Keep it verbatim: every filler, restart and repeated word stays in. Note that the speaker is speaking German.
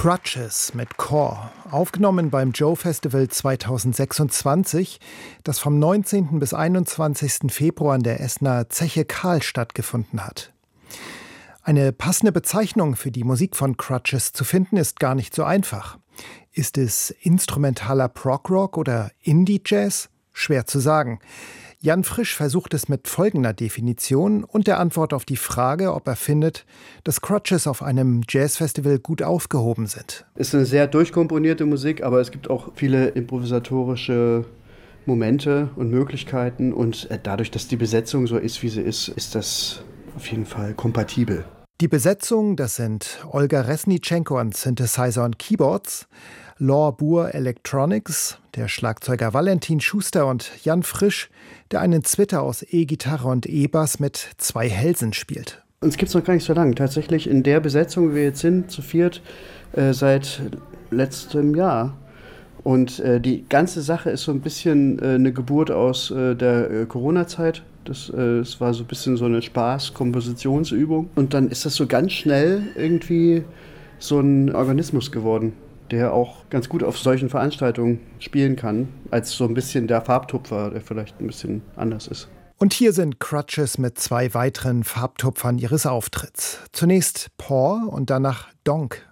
Crutches mit Core, aufgenommen beim Joe Festival zweitausendsechsundzwanzig, das vom neunzehnten bis einundzwanzigsten Februar in der Essener Zeche Karl stattgefunden hat. Eine passende Bezeichnung für die Musik von Crutches zu finden, ist gar nicht so einfach. Ist es instrumentaler Prog-Rock oder Indie-Jazz? Schwer zu sagen. Jan Frisch versucht es mit folgender Definition und der Antwort auf die Frage, ob er findet, dass Crutches auf einem Jazzfestival gut aufgehoben sind. Es ist eine sehr durchkomponierte Musik, aber es gibt auch viele improvisatorische Momente und Möglichkeiten. Und dadurch, dass die Besetzung so ist, wie sie ist, ist das auf jeden Fall kompatibel. Die Besetzung, das sind Olga Resnitschenko an Synthesizer und Keyboards, Laure Boer Electronics, der Schlagzeuger Valentin Schuster und Jan Frisch, der einen Zwitter aus E-Gitarre und E-Bass mit zwei Hälsen spielt. Uns gibt es noch gar nicht so lange. Tatsächlich in der Besetzung, wie wir jetzt sind, zu viert, äh, seit letztem Jahr. Und äh, die ganze Sache ist so ein bisschen äh, eine Geburt aus äh, der äh, Corona-Zeit. Das, äh, das war so ein bisschen so eine Spaß-Kompositionsübung. Und dann ist das so ganz schnell irgendwie so ein Organismus geworden, der auch ganz gut auf solchen Veranstaltungen spielen kann, als so ein bisschen der Farbtupfer, der vielleicht ein bisschen anders ist. Und hier sind Crutches mit zwei weiteren Farbtupfern ihres Auftritts. Zunächst Paw und danach Donk.